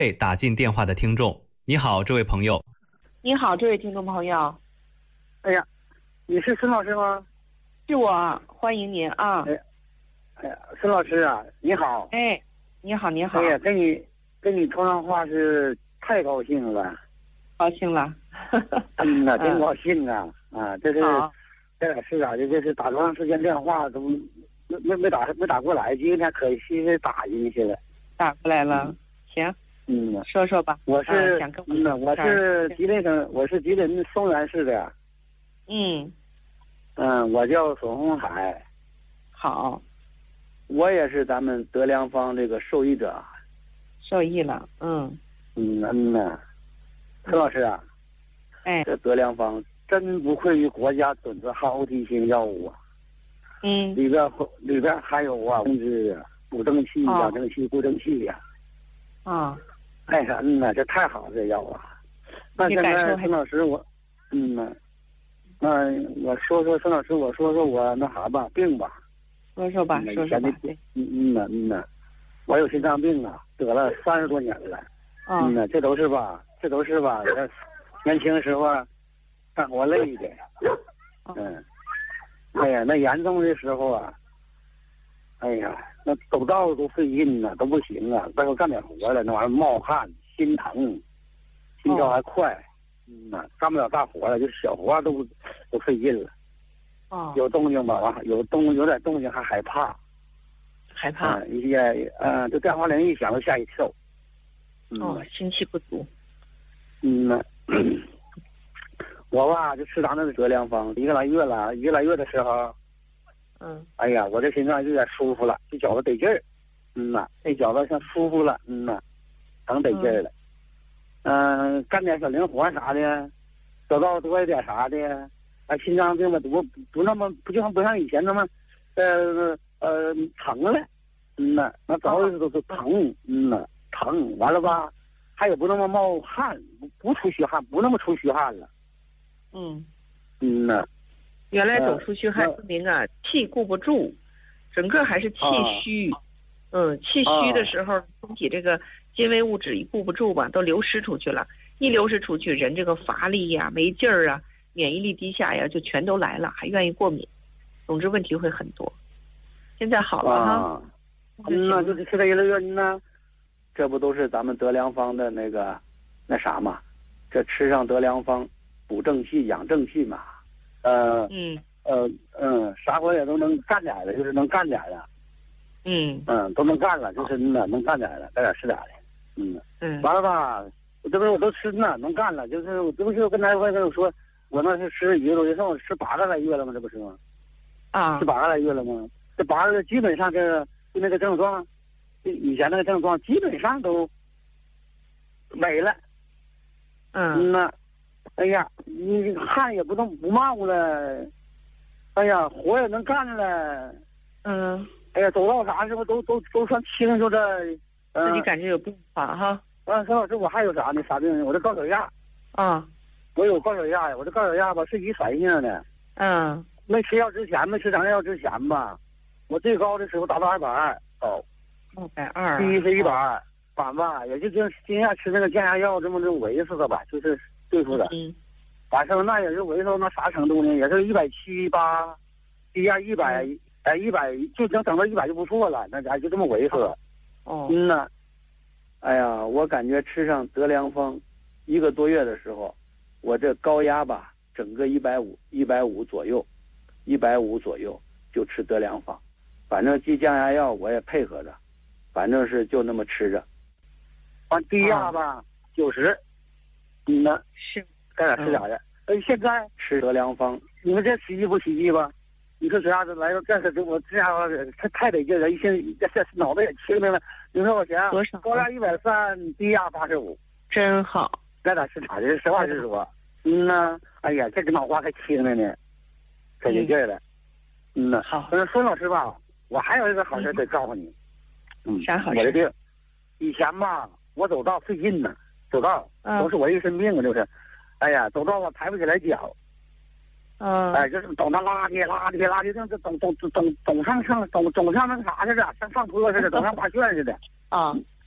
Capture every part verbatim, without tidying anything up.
被打进电话的听众。你好，这位朋友。 你好，这位听众朋友。 哎呀，你是孙老师吗？ 是我，欢迎您啊。 哎，哎呀，孙老师啊，你好。 哎，你好，你好。 哎呀，跟你跟你通上话是太高兴了， 高兴了。 嗯呐，真高兴啊！啊，这是这俩是咋的？这是打多长时间电话都没没没打没打过来，今天可惜是打进去了。 打过来了，行。 嗯， 说说吧。 我是啊、想跟我嗯，我是吉林省，我是吉林松原市的。 嗯。 嗯，我叫孙红海。 好。 我也是咱们德良坊这个受益者。 受益了，嗯。 嗯嗯呐，孙老师啊。 哎。 这德良坊真不愧于国家准字号题型药物啊。 嗯。 里边里边还有啊，控制补正气、养正气、固正气呀。 啊。 哎呀，嗯呐，这太好了，这药啊！那现在孙老师我，嗯呐，那我说说孙老师，我说说我那啥吧，病吧。 说说吧，说说吧。 嗯嗯呐嗯呐，我有心脏病啊，得了三十多年了。 啊。 嗯呐，这都是吧，这都是吧，年轻时候干活累的。嗯。哎呀，那严重的时候啊，哎呀，那走道都费劲呐，都不行啊！再说干点活了，那玩意儿冒汗、心疼、心跳还快，嗯呐，干不了大活了，就是小活都都费劲了。 哦。 有动静吧，完有动有点动静还害怕， 害怕。 嗯，一些嗯，这电话铃一响就吓一跳。 哦，心气不足。 嗯呐，我吧就吃咱那个德良坊，一个来月了，一个来月的时候。 嗯， 哎呀，我这心脏有点舒服了，这脚子得劲儿，嗯呐，这脚子像舒服了，嗯呐，疼得劲儿了，嗯、呃，干点小零活啥的，走道多一点啥的，啊，心脏病吧不不那么不就像不像以前那么，呃呃疼了，嗯呐，那早日都是疼，嗯呐，疼完了吧，还有不那么冒汗，不不出虚汗，不那么出虚汗了， 嗯， 嗯呐。 原来总出虚汗说明啊，气固不住，整个还是气虚。嗯，气虚的时候，身体这个精微物质一固不住吧，都流失出去了。一流失出去，人这个乏力呀、没劲儿啊、免疫力低下呀，就全都来了，还愿意过敏。总之问题会很多。现在好了哈。 嗯，那就是吃了一个月呢，这不都是咱们德良坊的那个那啥嘛？这吃上德良坊，补正气、养正气嘛。呃嗯呃嗯，啥活也都能干点了，就是能干点了， 嗯嗯，都能干了，就是呢能干点了，干点是点的，嗯嗯， 完了吧，这不是我都吃呢，能干了，就是我这不是跟他我跟我说，我那是吃一个多月，上我吃八个来月了吗？这不是吗？ 啊， 吃八个来月了吗？这八个月基本上这个就那个症状，就以前那个症状基本上都没了， 嗯呐。哎呀，你汗也不能不冒了，哎呀，活也能干了， 嗯， 哎呀，走道啥时候都都都算清楚的， 呃、自己感觉有变化哈。 啊，孙老师，我还有啥呢？啥病呢？我这高血压。 啊， 我有高血压呀，我这高血压吧是遗传性的。 嗯， 没吃药之前，没吃咱药之前吧，我最高的时候达到二百二，高。 二百二。 低是一百二，反吧，也就就今下吃那个降压药这么就维持的吧，就是。对付的， 嗯， 完事那也是维持到那啥程度呢？也是一百七八，低压一百，哎一百就能整到一百就不错了，那家就这么维持。 哦， 嗯呐，哎呀，我感觉吃上德良坊，一个多月的时候，我这高压吧，整个一百五，一百五左右，一百五左右就吃德良坊，反正低降压药我也配合着，反正是就那么吃着。完低压吧，九十。嗯呐， 是该咋吃咋的。呃、嗯，现在吃德良坊，你们这奇迹不奇迹吧？你说这样子来到这是我这家伙太太得劲了，一心这这脑袋也清明了。你说我钱多少？ 高压一百三，低压八十五， 真好。 该咋吃咋的，实话实说。嗯呐，哎呀，这个脑瓜还清了呢，可得劲了。嗯呐， 好。 嗯，孙老师吧，我还有一个好事得告诉你。嗯， 啥好事？ 我的病，以前吧，我走道费劲呢。走道都是我一身病啊，就是，哎呀，走道我抬不起来脚， 嗯， 哎，就是总那拉的拉的拉的，这这总总总总上上总总像那个啥似的，像上坡似的，总像爬旋似的啊。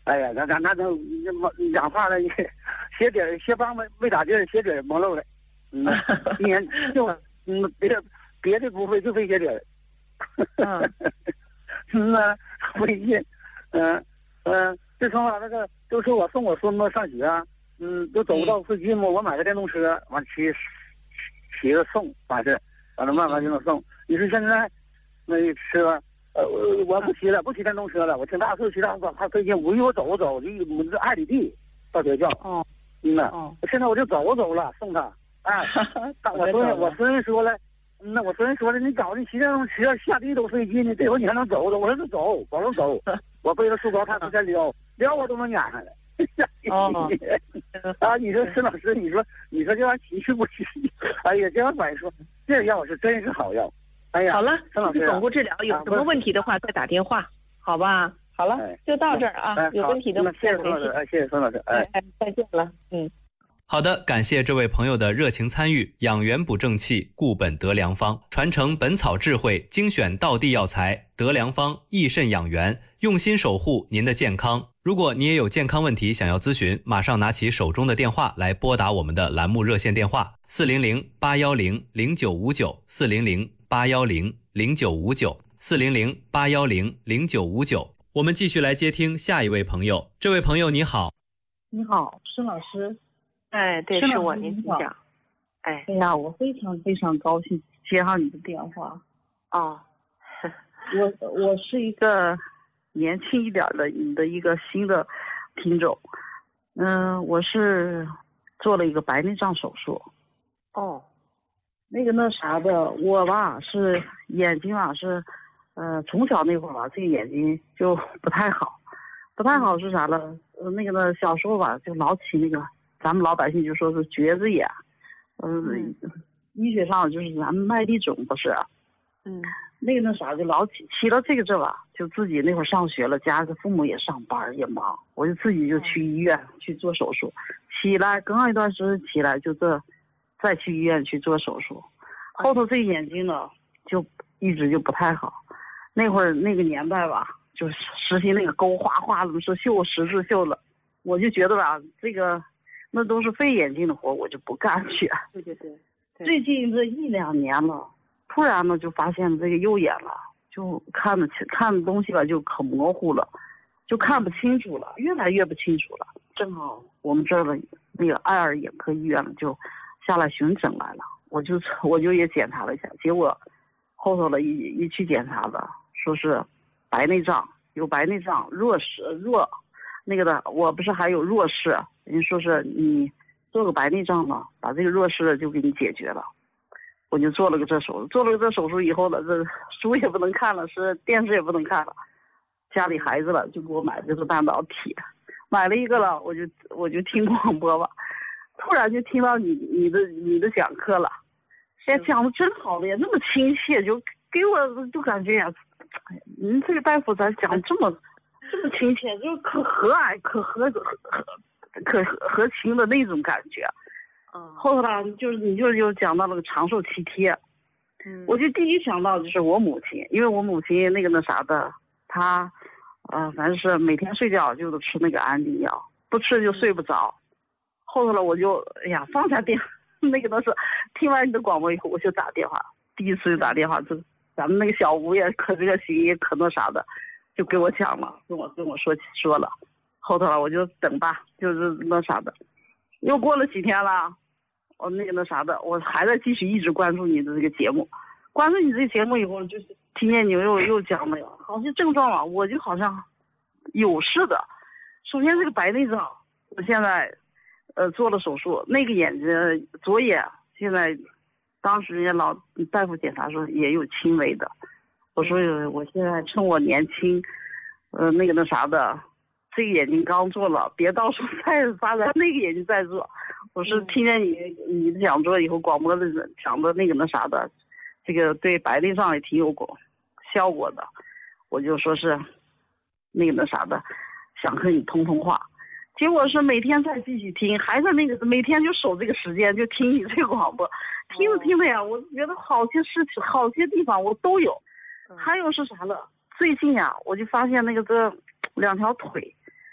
哎呀，咱咱那都氧化了，鞋底儿鞋帮没没打劲儿，鞋底儿蒙漏了。嗯，今年就嗯别的别的不会，就会鞋底儿。 嗯， 嗯呐，费劲。嗯嗯，自从我那个都说我送我孙子上学，嗯，都走不到附近嘛，我买个电动车，完骑骑着送，完事，完了慢慢就能送。你说现在那车。呃，我不骑了，不骑电动车了。我挺大岁数骑大车还费劲，我我走走，就我这二里地到学校。 哦， 嗯呐， 哦， 现在我就走走了，送他。哎，我孙我孙子说了，那我孙子说了，你找你骑电动车下地都费劲呢，这回你还能走走？我说就走，保证走。我背着书包，他不在撩，撩我都能撵上来。 哦， 啊，你说孙老师，你说你说这玩意骑是不骑？哎呀，这玩意儿说这药是真是好药。哎呀， 好了， 孙老师， 总顾治疗有什么问题的话再打电话，好吧？好了，就到这儿啊。有问题的话谢谢孙老师，哎，谢谢孙老师，哎， 再见了，嗯。 好的，感谢这位朋友的热情参与。养元补正气，固本得良方，传承本草智慧，精选道地药材，得良方益肾养元，用心守护您的健康。如果你也有健康问题想要咨询，马上拿起手中的电话来拨打我们的栏目热线电话四零零八幺零零九五九四零零八幺零零九五九四零零八幺零零九五九。我们继续来接听下一位朋友。这位朋友你好。 你好，孙老师。 哎，对，是我，您请讲。哎， 哎呀，我非常非常高兴接上你的电话。 哦， 我我是一个年轻一点的你的一个新的听众。嗯，我是做了一个白内障手术。 哦， 那个那啥的，我吧是眼睛啊是，呃，从小那会儿吧，这个眼睛就不太好，不太好是啥了？呃，那个呢，小时候吧就老起那个。咱们老百姓就说是橛子眼，嗯，医学上就是咱们麦粒肿不是， 嗯， 那个那啥就老起起了这个这吧，就自己那会儿上学了，家里父母也上班也忙，我就自己就去医院去做手术，起来刚刚一段时间起来就这，再去医院去做手术，后头这个眼睛呢就一直就不太好，那会儿那个年代吧，就实行那个勾画画，怎么说绣十字绣了，我就觉得吧这个。那都是费眼睛的活，我就不干去。 对对对。 最近这一两年了，突然呢就发现这个右眼了，就看的看的东西吧就可模糊了，就看不清楚了，越来越不清楚了。正好我们这儿的那个爱尔眼科医院了，就下来巡诊来了，我就我就也检查了一下，结果后头了一一去检查了，说是白内障，有白内障弱视弱。那个的，我不是还有弱视，人说是你做个白内障嘛，把这个弱视就给你解决了。我就做了个这手术，做了个这手术以后了，这书也不能看了，是电视也不能看了，家里孩子了就给我买这个半导体，买了一个了，我就我就听广播吧，突然就听到你你的你的讲课了，哎，讲的真好的呀，那么亲切，就给我就感觉呀，您这个大夫咋讲这么。这么亲切，就是可和蔼、可和可可和情的那种感觉。 嗯，后头呢，就是你就又讲到了个长寿七贴， 嗯， 我就第一想到就是我母亲，因为我母亲那个那啥的，她，呃，反正是每天睡觉就得吃那个安定药，不吃就睡不着。后头了，我就哎呀放下电，那个都是听完你的广播以后，我就打电话，第一次就打电话，就咱们那个小吴也可热心，也可那啥的。就给我讲了，跟我跟我说说了，后头了我就等吧，就是那啥的，又过了几天了，我那个那啥的，我还在继续一直关注你的这个节目，关注你这个节目以后，就是听见你又又讲了，好像症状啊，我就好像有似的。首先这个白内障，我现在呃做了手术，那个眼睛左眼现在，当时人家老大夫检查说也有轻微的。我说我现在趁我年轻，呃，那个那啥的，这个眼睛刚做了，别到时候再发展那个眼睛再做。我是听见你你的讲座以后，广播的讲的那个那啥的，这个对白内障也挺有果效果的，我就说是那个那啥的，想和你通通话。结果是每天再继续听，还是那个每天就守这个时间就听你这个广播，听着听着呀，我觉得好些事情好些地方我都有。还有是啥了？最近呀、啊，我就发现那个这两条腿，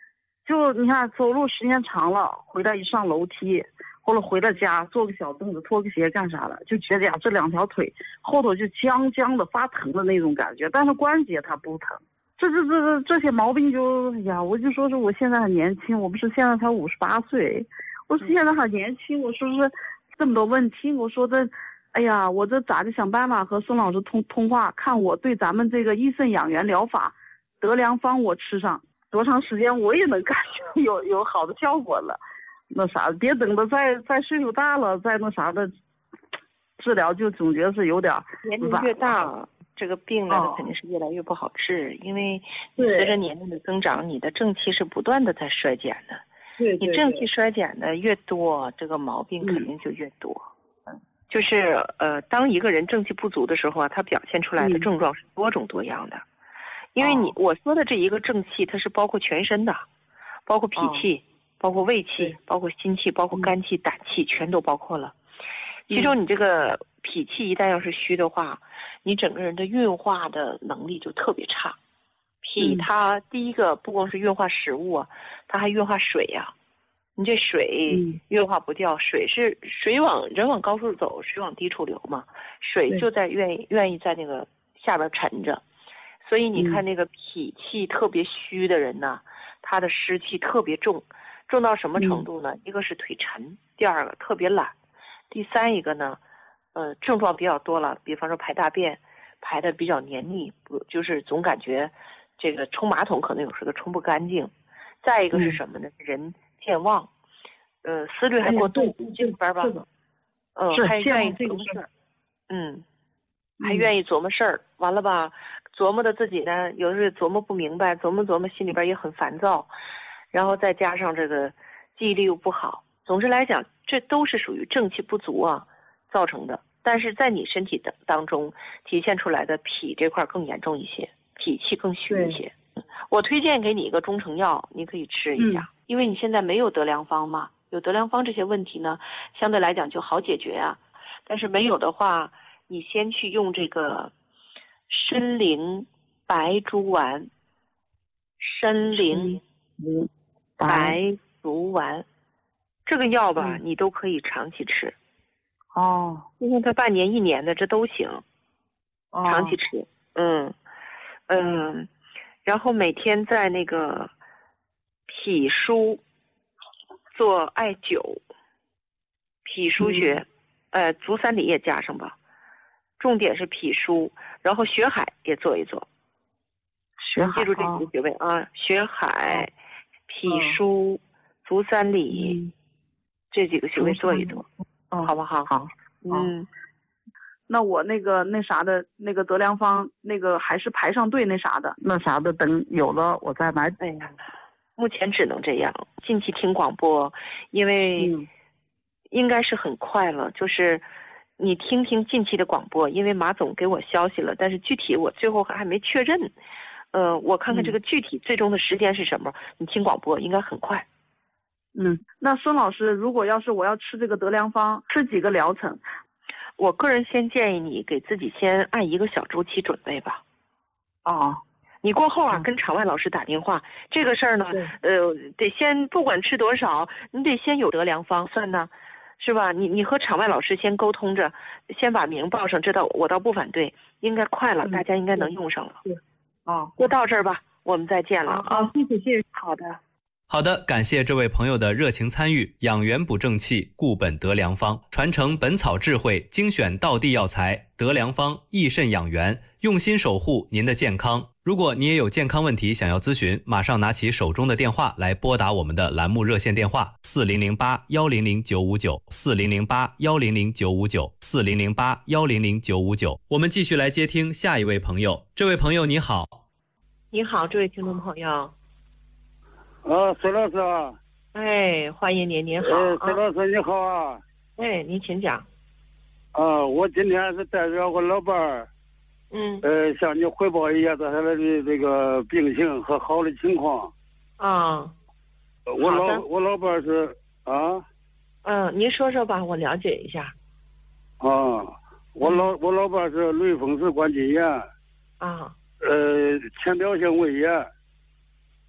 就你看走路时间长了，回来一上楼梯，或者回到家坐个小凳子脱个鞋干啥的，就觉得呀这两条腿后头就僵僵的发疼的那种感觉，但是关节它不疼。这这这这这些毛病就哎呀，我就说是我现在很年轻，我不是现在才五十八岁，我是现在很年轻，我说是这么多问题，我说这，哎呀，我这咋的想办法和孙老师通通话，看我对咱们这个益肾养元疗法德良方我吃上多长时间，我也能感觉有有好的效果了。那啥，别等到再再岁数大了，再那啥的治疗，就总觉得是有点年龄越大。这个病呢，它肯定是越来越不好治，哦、因为随着年龄的增长，你的正气是不断的在衰减的。 对， 对， 对， 你正气衰减的越多，这个毛病肯定就越多。嗯，就是呃，当一个人正气不足的时候啊，他表现出来的症状是多种多样的。嗯、因为你、哦、我说的这一个正气，它是包括全身的，包括脾气，哦、包括胃气，包括心气，包括肝气、嗯、胆气，全都包括了。其中你这个脾气一旦要是虚的话，你整个人的运化的能力就特别差。脾它第一个不光是运化食物啊，它还运化水呀、啊。你这水运化不掉，水是水往人往高处走，水往低处流嘛，水就在愿意愿意在那个下边沉着。所以你看那个脾气特别虚的人呢，他的湿气特别重，重到什么程度呢？一个是腿沉，第二个特别懒，第三一个呢，呃，症状比较多了，比方说排大便排的比较黏腻，不就是总感觉这个冲马桶可能有时候冲不干净。再一个是什么呢？嗯、人健忘，呃，思虑还过度，这里边吧，嗯，还愿意琢磨事儿，嗯，还愿意琢磨事儿，完了吧，琢磨的自己呢，有的时候琢磨不明白，琢磨琢磨心里边也很烦躁，然后再加上这个记忆力又不好，总之来讲，这都是属于正气不足啊造成的。但是在你身体的当中体现出来的脾这块更严重一些，脾气更虚一些。我推荐给你一个中成药，你可以吃一下、嗯、因为你现在没有德良方嘛，有德良方这些问题呢相对来讲就好解决啊。但是没有的话，你先去用这个参苓白术丸，参苓白术丸这个药吧、嗯、你都可以长期吃哦，因为它半年一年的这都行、哦、长期吃。嗯嗯，然后每天在那个脾腧做艾灸，脾腧穴、嗯、呃足三里也加上吧，重点是脾腧，然后血海也做一做。血海记住这几个穴位啊，血海、脾腧、足三里、嗯、这几个穴位做一做，嗯、好不好？好，嗯。 那我那个那啥的那个德良方那个还是排上队那啥的那啥的，等有了我再买。 哎呀，目前只能这样。近期听广播，因为应该是很快了，嗯、就是你听听近期的广播，因为马总给我消息了，但是具体我最后还没确认。呃，我看看这个具体最终的时间是什么，嗯、你听广播应该很快。 嗯，那孙老师，如果要是我要吃这个德良方，吃几个疗程？ 我个人先建议你给自己先按一个小周期准备吧。 哦， 你过后啊、嗯、跟场外老师打电话，这个事儿呢，呃，得先不管吃多少，你得先有德良方算呢，是吧？你你和场外老师先沟通着，先把名报上，这倒我倒不反对，应该快了，嗯、大家应该能用上了。 对，哦， 就到这儿吧，我们再见了啊！ 谢谢谢谢， 好的。 好的，感谢这位朋友的热情参与。养元补正气，固本德良方，传承本草智慧，精选道地药材，德良方益肾养元，用心守护您的健康。如果你也有健康问题想要咨询，马上拿起手中的电话来拨打我们的栏目热线电话四零零八幺零零九五九四零零八幺零零九五九四零零八幺零零九五九。我们继续来接听下一位朋友。这位朋友你好。 你好，这位听众朋友。 啊，孙老师啊！ 哎，欢迎您，您好。 哎，孙老师你好啊！ 哎，您请讲。 啊，我今天是代表我老伴儿， 嗯， 呃，向你汇报一下他的这个病情和好的情况。 啊， 我老我老伴儿是啊。 嗯，您说说吧，我了解一下。 啊，我老我老伴儿是类风湿关节炎。 啊。 呃，浅表性胃炎。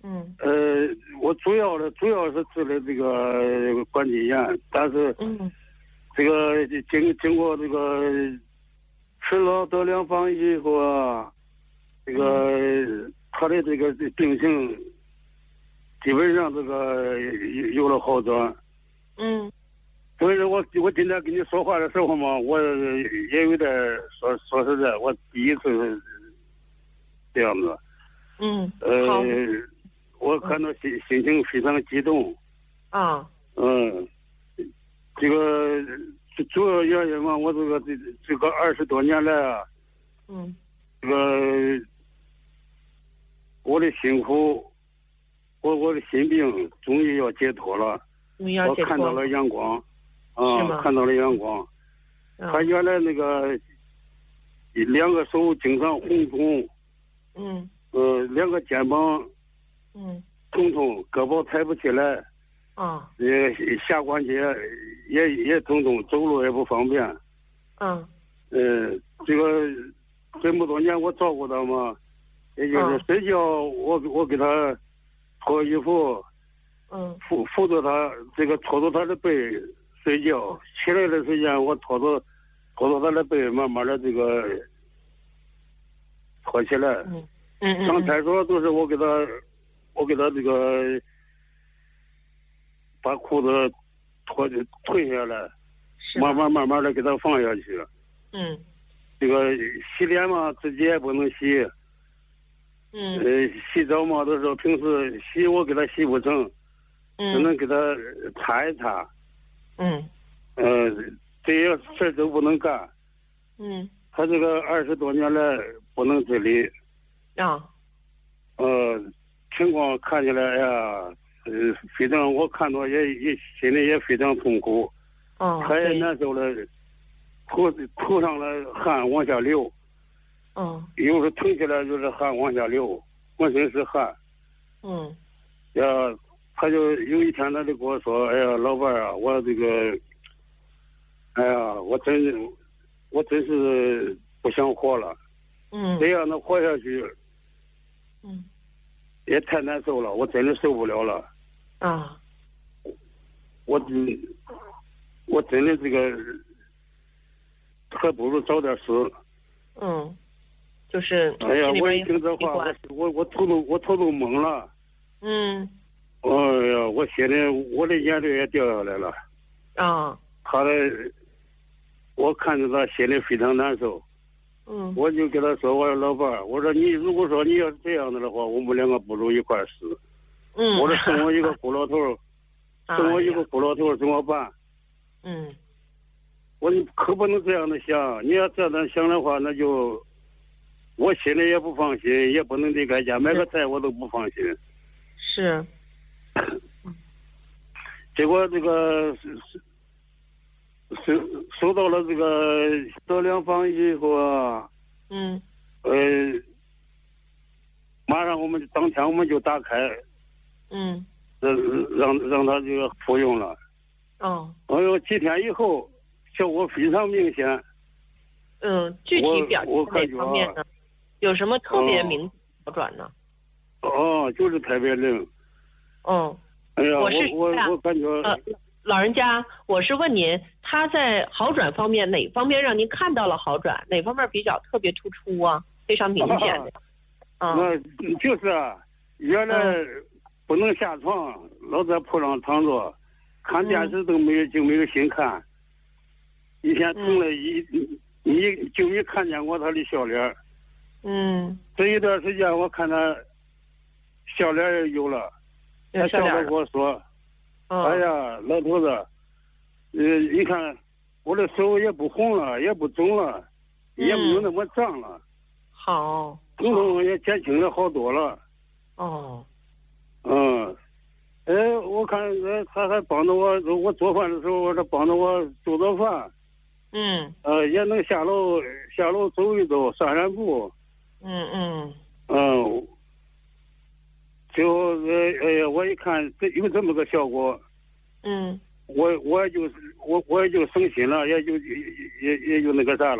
嗯。 呃，我主要的主要是治的这个关节炎，但是嗯， 这个经经过这个吃了德良方以后啊，这个他的这个病情基本上这个有有了好转。 嗯。 所以说我我今天跟你说话的时候嘛，我也有点说说实在，我第一次这样子。 嗯。 呃，我看到心心情非常激动。 啊。 嗯，这个主要原因嘛，我这个这这个二十多年来啊， 嗯， 这个我的辛苦，我我的心病终于要解脱了。 终于要解脱。 我看到了阳光。啊，看到了阳光。 嗯、 他原来那个两个手经常红肿。 嗯。 呃，两个肩膀。 嗯。 痛痛，胳膊抬不起来。 啊。 呃，下关节也也痛痛，走路也不方便。 嗯。 呃，这个这么多年我照顾他嘛，也就是睡觉我我给他脱衣服。 嗯。 扶扶着他，这个拖着他的背。睡觉起来的时间，我拖着拖着他的背，慢慢的这个拖起来。 嗯嗯。 上厕所都是我给他，我给他这个把裤子脱退下来，慢慢慢慢的给他放下去。 嗯。 这个洗脸嘛，自己也不能洗。 嗯。 呃，洗澡嘛，都是平时洗我给他洗不成，只能给他擦一擦。 嗯， 呃，这些事儿都不能干。 嗯， 他这个二十多年来不能自理。 啊。 呃，情况看起来，哎呀，呃，非常，我看到也也心里也非常痛苦。 哦。 他也难受了，头头上的汗往下流。 嗯。 有时疼起来就是汗往下流，浑身是汗。 嗯。 呀。他就有一天，他就跟我说：“哎呀，老伴儿啊，我这个，哎呀，我真，我真是不想活了。 嗯。 这样的活下去， 嗯， 也太难受了，我真的受不了了。 啊， 我真，我真的这个，还不如早点死。 嗯，就是。 哎呀，我一听这话，我我我头都我头都懵了。 嗯。 哎呀，我心里我的眼泪也掉下来了。 啊。 他的，我看着他心里非常难受。 嗯。 我就跟他说：“我说老伴儿，我说你如果说你要是这样的的话，我们两个不如一块儿死。 嗯。 我说生我一个孤老头儿，生我一个孤老头儿怎么办？ 嗯。 我说你可不能这样的想，你要这样想的话，那就我心里也不放心，也不能离开家，买个菜我都不放心。 是。 结果这个是是收收到了这个德良方以后啊， 嗯， 呃，马上我们当天我们就打开， 嗯， 让让让他这个服用了。 哦。 哎呦，几天以后效果非常明显。 嗯，具体表现哪方面呢？有什么特别明显好转呢？ 哦，就是特别灵。 哦。 哎呀， 我是我我我感觉。 呃，老人家，我是问您，他在好转方面哪方面让您看到了好转？哪方面比较特别突出啊？非常明显的。 啊。那就是啊，原来不能下床，老在铺上躺着，看电视都没有就没有心看。一天疼了一你就没看见过他的笑脸。 嗯。 这一段时间我看他笑脸也有了。他笑着跟我说：“ 哦、 哎呀，老头子，呃，你看我的手也不红了，也不肿了， 嗯、 也没有那么胀了。 好， 疼痛也减轻了好多了。 哦， 嗯，哎，我看呃，他还帮着我，我做饭的时候，他帮着我做做饭。 嗯。 呃，也能下楼下楼走一走，散散步。 嗯嗯。 嗯。”最后，呃，哎呀，我一看这有这么个效果， 嗯， 我我也就我我也就省心了，也就也也就那个啥了。